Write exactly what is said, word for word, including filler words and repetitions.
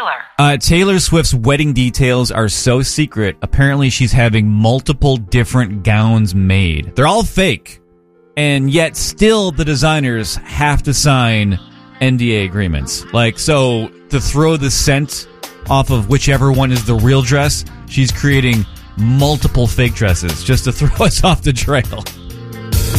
Taylor. Uh, Taylor Swift's wedding details are so secret. Apparently, she's having multiple different gowns made. They're all fake. And yet, still, the designers have to sign N D A agreements. Like, so, to throw the scent off of whichever one is the real dress, she's creating multiple fake dresses just to throw us off the trail.